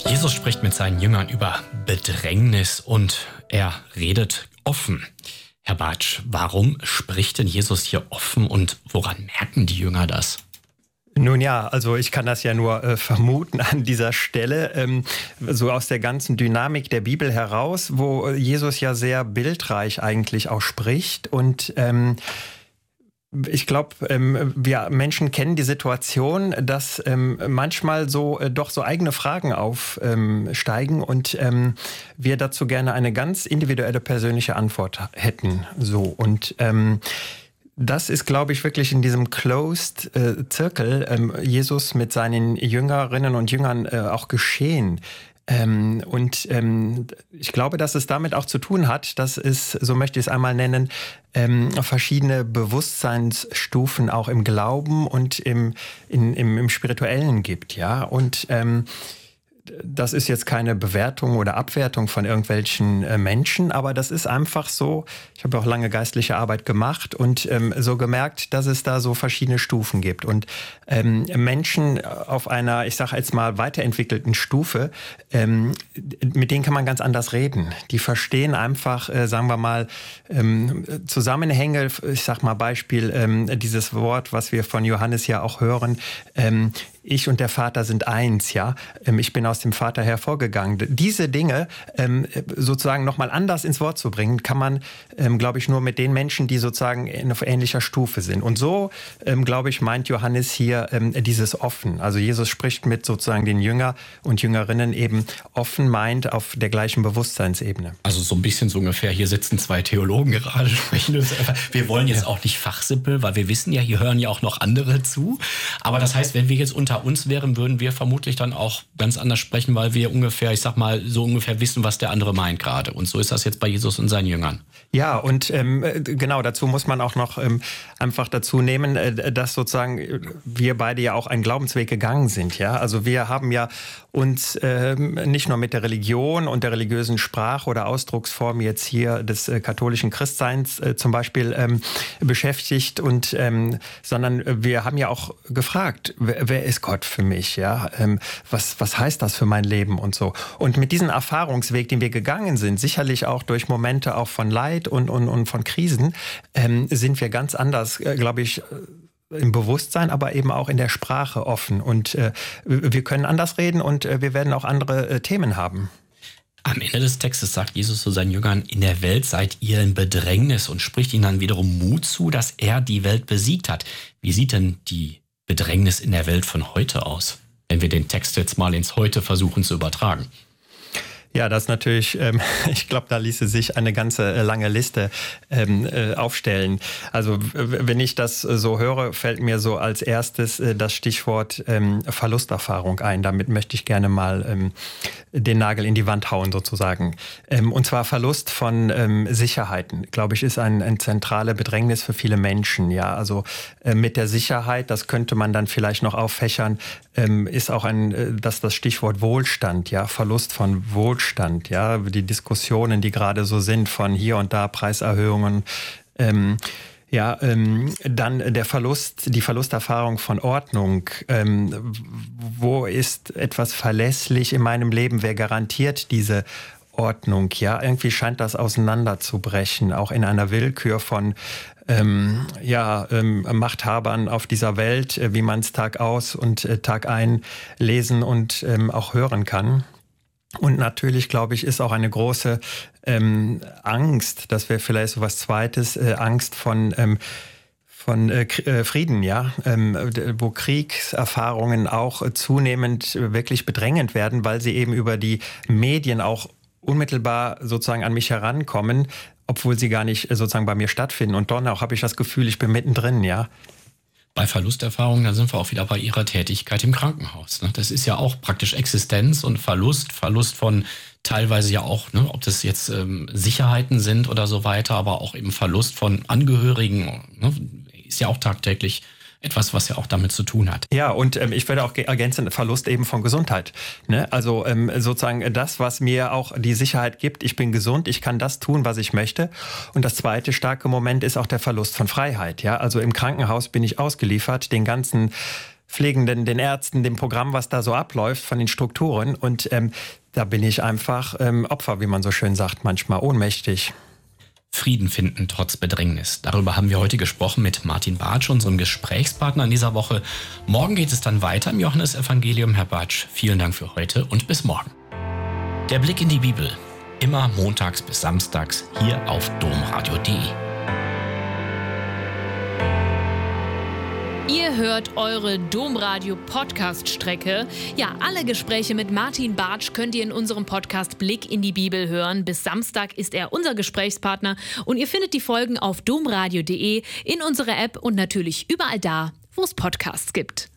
Jesus spricht mit seinen Jüngern über Bedrängnis und er redet offen. Herr Bartsch, warum spricht denn Jesus hier offen und woran merken die Jünger das? Nun ja, also ich kann das ja nur vermuten an dieser Stelle, so aus der ganzen Dynamik der Bibel heraus, wo Jesus ja sehr bildreich eigentlich auch spricht und ich glaube, wir Menschen kennen die Situation, dass manchmal doch so eigene Fragen aufsteigen und wir dazu gerne eine ganz individuelle persönliche Antwort hätten. So und das ist, glaube ich, wirklich in diesem Closed Circle Jesus mit seinen Jüngerinnen und Jüngern auch geschehen. Ich glaube, dass es damit auch zu tun hat, dass es, so möchte ich es einmal nennen, verschiedene Bewusstseinsstufen auch im Glauben und im Spirituellen gibt, ja. Und das ist jetzt keine Bewertung oder Abwertung von irgendwelchen Menschen, aber das ist einfach so. Ich habe auch lange geistliche Arbeit gemacht und so gemerkt, dass es da so verschiedene Stufen gibt. Und Menschen auf einer, ich sage jetzt mal, weiterentwickelten Stufe, mit denen kann man ganz anders reden. Die verstehen einfach, sagen wir mal, Zusammenhänge. Ich sage mal Beispiel, dieses Wort, was wir von Johannes ja auch hören, ich und der Vater sind eins, ja. Ich bin aus dem Vater hervorgegangen. Diese Dinge sozusagen nochmal anders ins Wort zu bringen, kann man, glaube ich, nur mit den Menschen, die sozusagen auf ähnlicher Stufe sind. Und so, glaube ich, meint Johannes hier dieses offen. Also Jesus spricht mit sozusagen den Jünger und Jüngerinnen eben offen, meint auf der gleichen Bewusstseinsebene. Also so ein bisschen so ungefähr, hier sitzen zwei Theologen gerade, sprechen. Wir wollen jetzt auch nicht fachsimpeln, weil wir wissen ja, hier hören ja auch noch andere zu. Aber das heißt, wenn wir jetzt unter uns wären, würden wir vermutlich dann auch ganz anders sprechen, weil wir ungefähr, ich sag mal, so ungefähr wissen, was der andere meint gerade. Und so ist das jetzt bei Jesus und seinen Jüngern. Ja, und genau, dazu muss man auch noch einfach dazu nehmen, dass sozusagen wir beide ja auch einen Glaubensweg gegangen sind. Ja, also wir haben ja uns nicht nur mit der Religion und der religiösen Sprache oder Ausdrucksform jetzt hier des katholischen Christseins zum Beispiel beschäftigt und sondern wir haben ja auch gefragt, wer ist Gott für mich? Ja, was heißt das für mein Leben und so? Und mit diesem Erfahrungsweg, den wir gegangen sind, sicherlich auch durch Momente auch von Leid und von Krisen, sind wir ganz anders, glaube ich, im Bewusstsein, aber eben auch in der Sprache offen. Und wir können anders reden und wir werden auch andere Themen haben. Am Ende des Textes sagt Jesus zu seinen Jüngern, in der Welt seid ihr in Bedrängnis und spricht ihnen dann wiederum Mut zu, dass er die Welt besiegt hat. Wie sieht denn die Bedrängnis in der Welt von heute aus, wenn wir den Text jetzt mal ins Heute versuchen zu übertragen? Ja, das natürlich, ich glaube, da ließe sich eine ganze lange Liste aufstellen. Also wenn ich das so höre, fällt mir so als erstes das Stichwort Verlusterfahrung ein. Damit möchte ich gerne mal den Nagel in die Wand hauen sozusagen. Und zwar Verlust von Sicherheiten, glaube ich, ist ein zentrale Bedrängnis für viele Menschen. Ja, also mit der Sicherheit, das könnte man dann vielleicht noch auffächern, ist auch das Stichwort Wohlstand, ja, Verlust von Wohlstand, ja, die Diskussionen, die gerade so sind von hier und da Preiserhöhungen, dann die Verlusterfahrung von Ordnung. Wo ist etwas verlässlich in meinem Leben? Wer garantiert diese Ordnung? Ja, irgendwie scheint das auseinanderzubrechen, auch in einer Willkür von Machthabern auf dieser Welt, wie man es Tag aus und Tag ein lesen und auch hören kann. Und natürlich, glaube ich, ist auch eine große Angst, das wäre vielleicht so was Zweites, Angst von Frieden, ja, wo Kriegserfahrungen auch zunehmend wirklich bedrängend werden, weil sie eben über die Medien auch unmittelbar sozusagen an mich herankommen, obwohl sie gar nicht sozusagen bei mir stattfinden. Und dann auch habe ich das Gefühl, ich bin mittendrin, ja. Bei Verlusterfahrungen, da sind wir auch wieder bei Ihrer Tätigkeit im Krankenhaus. Das ist ja auch praktisch Existenz und Verlust von teilweise ja auch, ob das jetzt Sicherheiten sind oder so weiter, aber auch eben Verlust von Angehörigen, ist ja auch tagtäglich etwas, was ja auch damit zu tun hat. Ja, und ich würde auch ergänzen, Verlust eben von Gesundheit. Ne? Also sozusagen das, was mir auch die Sicherheit gibt, ich bin gesund, ich kann das tun, was ich möchte. Und das zweite starke Moment ist auch der Verlust von Freiheit. Ja? Also im Krankenhaus bin ich ausgeliefert, den ganzen Pflegenden, den Ärzten, dem Programm, was da so abläuft, von den Strukturen. Und da bin ich einfach Opfer, wie man so schön sagt, manchmal ohnmächtig. Frieden finden trotz Bedrängnis. Darüber haben wir heute gesprochen mit Martin Bartsch, unserem Gesprächspartner in dieser Woche. Morgen geht es dann weiter im Johannesevangelium. Herr Bartsch, vielen Dank für heute und bis morgen. Der Blick in die Bibel. Immer montags bis samstags hier auf domradio.de. Ihr hört eure Domradio-Podcast-Strecke. Ja, alle Gespräche mit Martin Bartsch könnt ihr in unserem Podcast Blick in die Bibel hören. Bis Samstag ist er unser Gesprächspartner und ihr findet die Folgen auf domradio.de, in unserer App und natürlich überall da, wo es Podcasts gibt.